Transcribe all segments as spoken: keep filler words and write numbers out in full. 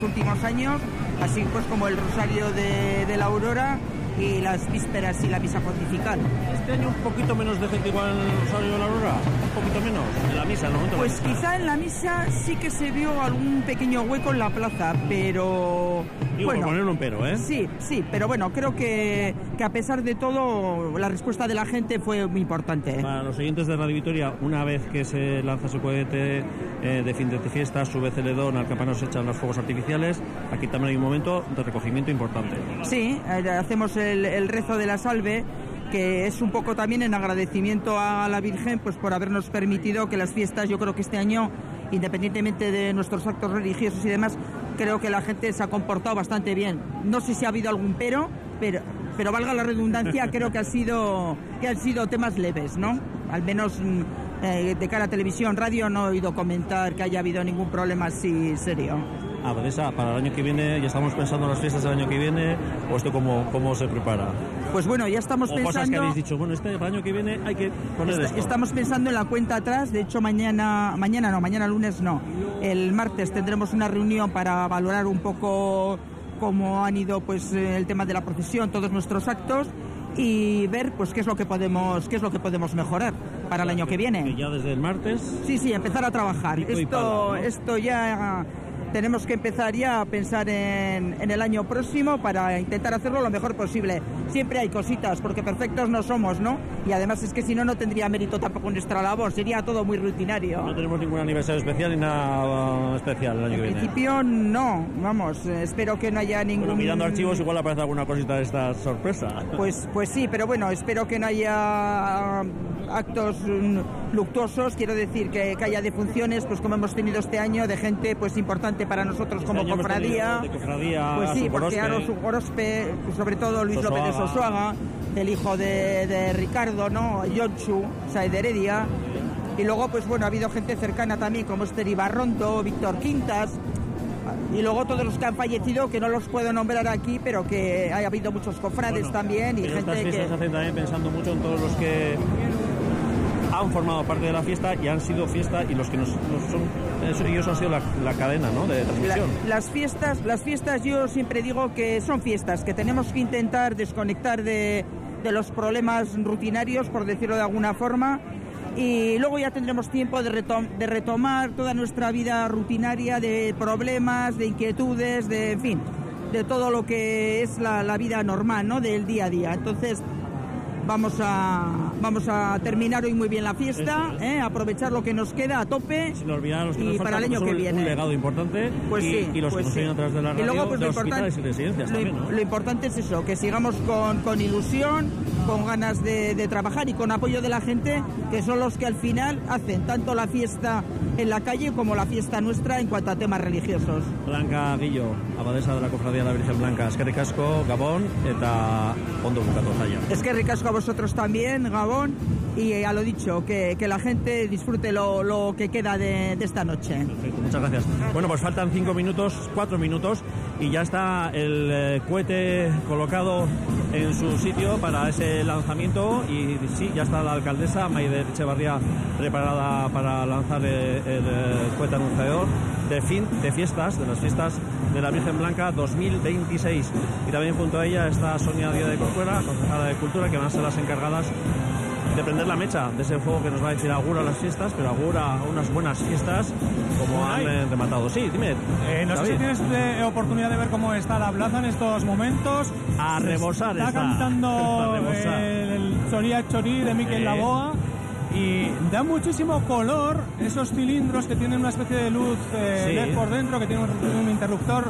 últimos años, así pues como el Rosario de, de la Aurora y las vísperas y la misa pontifical. Este año un poquito menos de gente igual en el Rosario de la Aurora, un poquito menos, en la misa, ¿no? Pues quizá en la misa sí que se vio algún pequeño hueco en la plaza, pero... Digo, bueno, por ponerle un pero, ¿eh? Sí, sí, pero bueno, creo que, que a pesar de todo, la respuesta de la gente fue muy importante. Para los oyentes de Radio Vitoria, una vez que se lanza su cohete eh, de fin de fiesta, sube Celedón, al campanario se echan los fuegos artificiales, aquí también hay un momento de recogimiento importante. Sí, eh, hacemos el, el rezo de la salve, que es un poco también en agradecimiento a la Virgen pues por habernos permitido que las fiestas, yo creo que este año, independientemente de nuestros actos religiosos y demás, creo que la gente se ha comportado bastante bien. No sé si ha habido algún pero, pero, pero valga la redundancia, creo que ha sido que han sido temas leves, ¿no? Al menos eh, de cara a televisión, radio, no he oído comentar que haya habido ningún problema así serio. Ah, Vanessa, para el año que viene, ¿ya estamos pensando en las fiestas del año que viene? ¿O esto cómo, cómo se prepara? Pues bueno, ya estamos o pensando... cosas que habéis dicho, bueno, este año que viene hay que poner Est- esto. Estamos pensando en la cuenta atrás, de hecho mañana, mañana no, mañana lunes no, el martes tendremos una reunión para valorar un poco cómo han ido pues el tema de la procesión, todos nuestros actos, y ver pues qué es lo que podemos qué es lo que podemos mejorar para el año que viene. Que ya desde el martes... Sí, sí, empezar a trabajar. Pico y Esto, pala, ¿no? esto ya... Tenemos que empezar ya a pensar en, en el año próximo para intentar hacerlo lo mejor posible. Siempre hay cositas, porque perfectos no somos, ¿no? Y además es que si no, no tendría mérito tampoco nuestra labor, sería todo muy rutinario. No tenemos ningún aniversario especial ni nada especial el año que En viene. principio no, vamos, eh, espero que no haya ningún... Pero mirando archivos igual aparece alguna cosita de esta sorpresa. Pues, pues sí, pero bueno, espero que no haya actos mm, luctuosos, quiero decir que, que haya defunciones, pues como hemos tenido este año, de gente pues importante para nosotros Este como año hemos cofradía. tenido de cofradía, Pues sí, porque Gorospe. Aro su Gorospe, pues sobre todo Luis Sosoaga. López de Sosuaga, el hijo de, de Ricardo, ¿no? Yonchu, o sea, de Heredia. Y luego, pues bueno, ha habido gente cercana también, como Esther Ibarrondo, Víctor Quintas, y luego todos los que han fallecido, que no los puedo nombrar aquí, pero que ha habido muchos cofrades Bueno, también y pero gente estas fiestas que... se hacen también pensando mucho en todos los que han formado parte de la fiesta y han sido fiesta y los que nos, nos son eso, ellos han sido la, la cadena, ¿no?, de transmisión. La, las fiestas, las fiestas yo siempre digo que son fiestas, que tenemos que intentar desconectar de, de los problemas rutinarios, por decirlo de alguna forma, y luego ya tendremos tiempo de, retom de retomar toda nuestra vida rutinaria de problemas, de inquietudes, de, en fin, de todo lo que es la, la vida normal, ¿no?, del día a día. Entonces vamos a vamos a terminar hoy muy bien la fiesta, ¿eh? Aprovechar lo que nos queda a tope, sin olvidar los que y nos para faltan, el año que un, viene un legado importante, pues y, sí, y los pues que nos sí. siguen atrás de la radio, y luego, pues, de lo hospitales importante, y residencias lo, también, ¿no? lo importante es eso, que sigamos con, con ilusión, con ganas de, de trabajar y con apoyo de la gente, que son los que al final hacen tanto la fiesta en la calle como la fiesta nuestra en cuanto a temas religiosos. Blanca Guillo, abadesa de la Cofradía de la Virgen Blanca, eskerrik asko, Gabón, eta ondo bukatu zaia. Es que ricasco a vosotros también, Gabón, y a lo dicho, que, que la gente disfrute lo, lo que queda de, de esta noche. Perfecto, muchas gracias. Bueno, pues faltan cinco minutos, cuatro minutos, y ya está el eh, cohete colocado en su sitio para ese lanzamiento, y sí, ya está la alcaldesa Maider Echevarría preparada para lanzar el, el, el cohete anunciador de fin de fiestas, de las fiestas de la Virgen Blanca dos mil veintiséis. Y también junto a ella está Sonia Díaz de Corcuera, concejala de Cultura, que van a ser las encargadas de prender la mecha de ese fuego que nos va a decir augura las fiestas, pero augura unas buenas fiestas como han eh, rematado. Sí, dime. Eh, no sé si tienes eh, oportunidad de ver cómo está la plaza en estos momentos. A rebosar está. Está cantando a rebosar. eh, el Choría Chorí de Miquel Sí. Laboa. Y da muchísimo color esos cilindros que tienen una especie de luz eh, Sí. L E D por dentro, que tiene un, un interruptor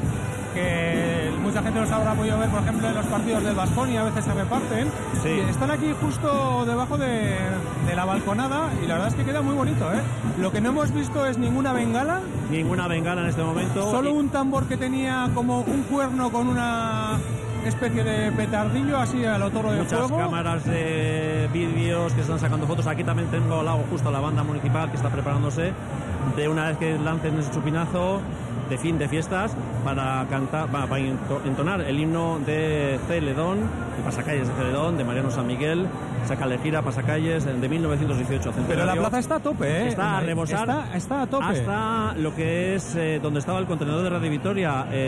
que mucha gente los habrá podido ver, por ejemplo, en los partidos del Baskonia, a veces se reparten. Sí. Y están aquí justo debajo de, de la balconada y la verdad es que queda muy bonito, ¿eh? Lo que no hemos visto es ninguna bengala. Ninguna bengala en este momento. Solo y... un tambor que tenía como un cuerno con una especie de petardillo así a lo toro de Muchas fuego. cámaras de vídeos que están sacando fotos. Aquí también tengo al lado justo la banda municipal que está preparándose de una vez que lancen ese chupinazo de fin de fiestas para cantar, para entonar el himno de Celedón, de Pasacalles de Celedón, de Mariano San Miguel, saca la gira Pasacalles de mil novecientos dieciocho. Pero la plaza está a tope, ¿eh? Está a rebosar. Está, está a tope. Hasta lo que es eh, donde estaba el contenedor de Radio Vitoria. Eh,